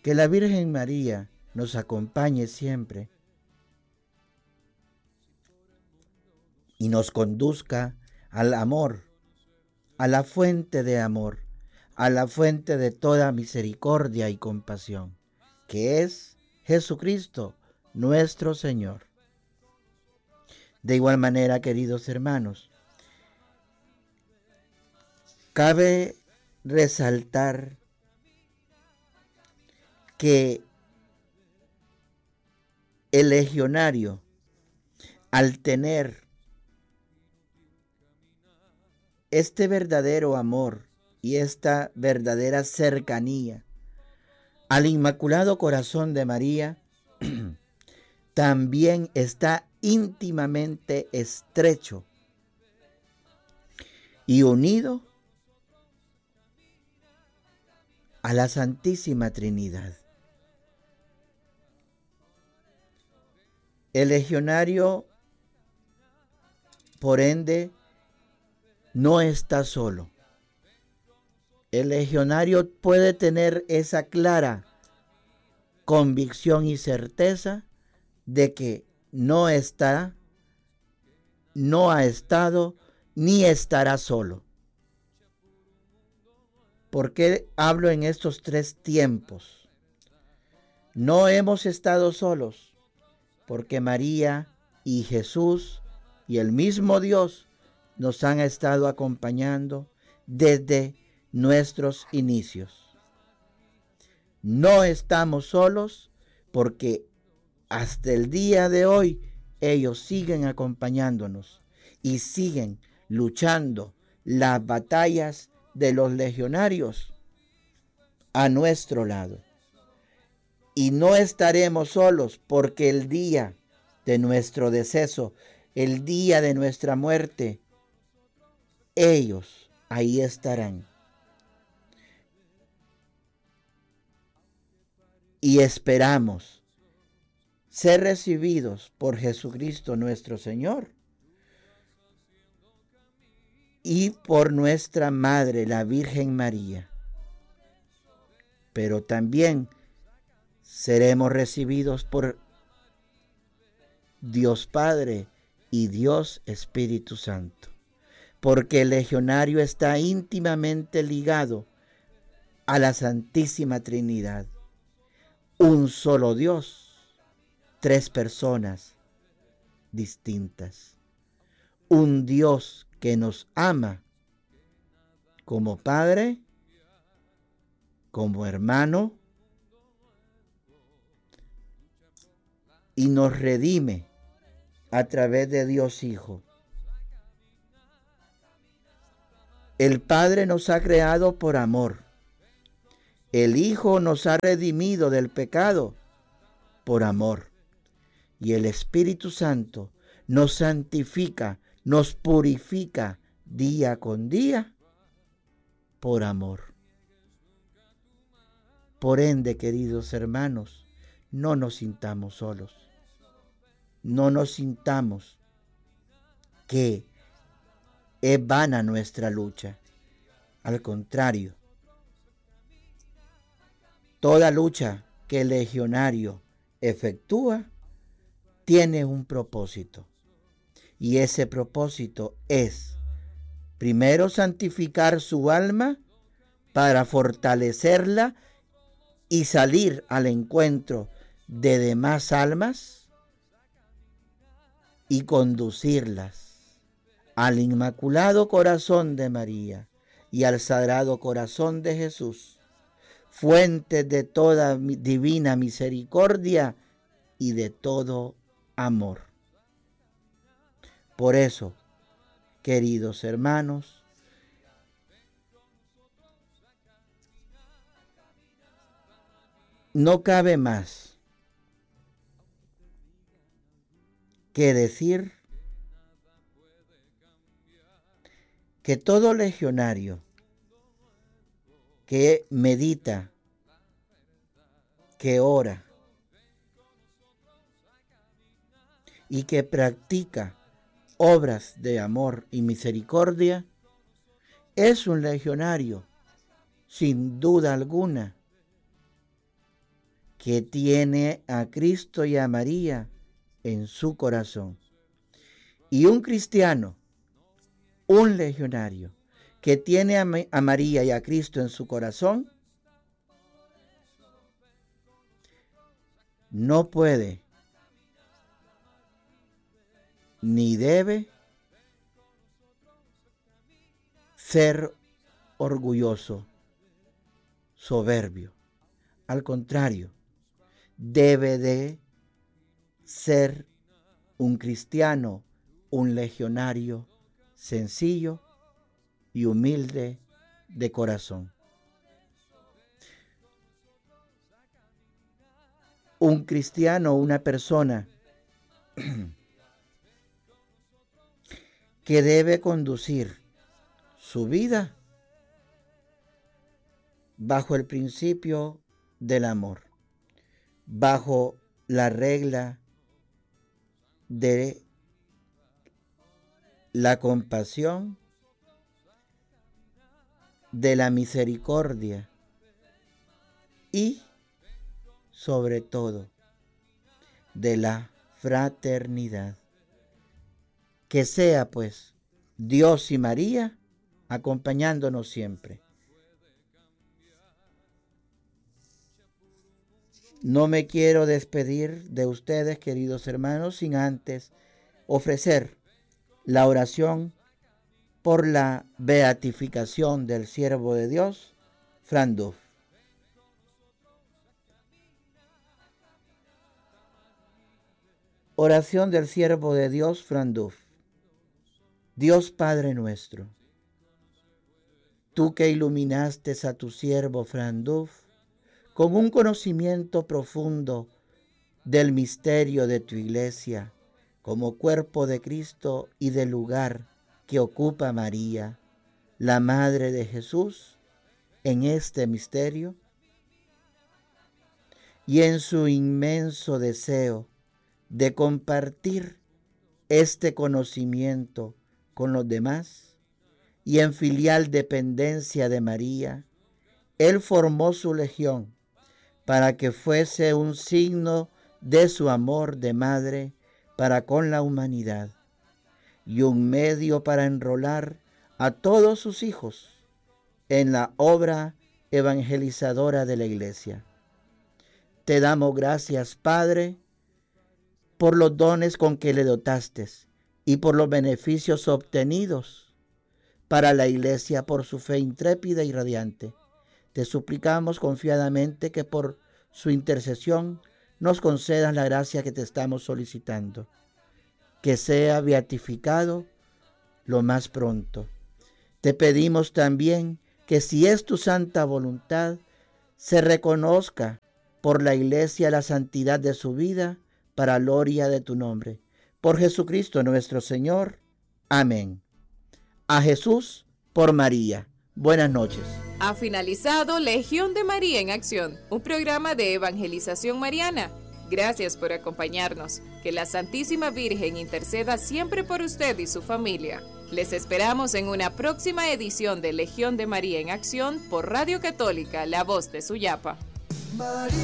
Que la Virgen María nos acompañe siempre y nos conduzca al amor, a la fuente de amor, a la fuente de toda misericordia y compasión, que es Jesucristo, nuestro Señor. De igual manera, queridos hermanos, cabe resaltar que el legionario, al tener este verdadero amor y esta verdadera cercanía al Inmaculado Corazón de María, también está íntimamente estrecho y unido a la Santísima Trinidad. El legionario, por ende, no está solo. El legionario puede tener esa clara convicción y certeza de que no está, no ha estado, ni estará solo. ¿Por qué hablo en estos 3 tiempos? No hemos estado solos, porque María y Jesús y el mismo Dios nos han estado acompañando desde nuestros inicios. No estamos solos porque hasta el día de hoy ellos siguen acompañándonos y siguen luchando las batallas de los legionarios a nuestro lado. Y no estaremos solos porque el día de nuestro deceso, el día de nuestra muerte, ellos ahí estarán. Y esperamos ser recibidos por Jesucristo nuestro Señor y por nuestra Madre, la Virgen María. Pero también seremos recibidos por Dios Padre y Dios Espíritu Santo, porque el legionario está íntimamente ligado a la Santísima Trinidad. Un solo Dios, 3 personas distintas. Un Dios que nos ama como Padre, como hermano, y nos redime a través de Dios Hijo. El Padre nos ha creado por amor. El Hijo nos ha redimido del pecado por amor. Y el Espíritu Santo nos santifica, nos purifica día con día por amor. Por ende, queridos hermanos, no nos sintamos solos. No nos sintamos que es vana nuestra lucha. Al contrario, toda lucha que el legionario efectúa tiene un propósito. Y ese propósito es, primero, santificar su alma para fortalecerla y salir al encuentro de demás almas y conducirlas al Inmaculado Corazón de María y al Sagrado Corazón de Jesús, fuentes de toda divina misericordia y de todo amor. Por eso, queridos hermanos, no cabe más que decir que todo legionario que medita, que ora y que practica obras de amor y misericordia, es un legionario, sin duda alguna, que tiene a Cristo y a María en su corazón. Y un cristiano, un legionario, que tiene a María y a Cristo en su corazón, no puede ni debe ser orgulloso, soberbio. Al contrario, debe de ser un cristiano, un legionario sencillo y humilde de corazón. Un cristiano, una persona que debe conducir su vida bajo el principio del amor, bajo la regla de la compasión, de la misericordia y, sobre todo, de la fraternidad. Que sea, pues, Dios y María acompañándonos siempre. No me quiero despedir de ustedes, queridos hermanos, sin antes ofrecer la oración por la beatificación del siervo de Dios, Fran Duff. Oración del siervo de Dios, Fran Duff. Dios Padre nuestro, tú que iluminaste a tu siervo Fran Duff con un conocimiento profundo del misterio de tu iglesia como cuerpo de Cristo y del lugar que ocupa María, la Madre de Jesús, en este misterio, y en su inmenso deseo de compartir este conocimiento con los demás, y en filial dependencia de María, Él formó su legión para que fuese un signo de su amor de madre para con la humanidad y un medio para enrolar a todos sus hijos en la obra evangelizadora de la Iglesia. Te damos gracias, Padre, por los dones con que le dotaste y por los beneficios obtenidos para la Iglesia por su fe intrépida y radiante. Te suplicamos confiadamente que por su intercesión nos concedas la gracia que te estamos solicitando, que sea beatificado lo más pronto. Te pedimos también que, si es tu santa voluntad, se reconozca por la Iglesia la santidad de su vida para gloria de tu nombre. Por Jesucristo nuestro Señor. Amén. A Jesús por María. Buenas noches. Ha finalizado Legión de María en Acción, un programa de evangelización mariana. Gracias por acompañarnos. Que la Santísima Virgen interceda siempre por usted y su familia. Les esperamos en una próxima edición de Legión de María en Acción por Radio Católica, la voz de Suyapa.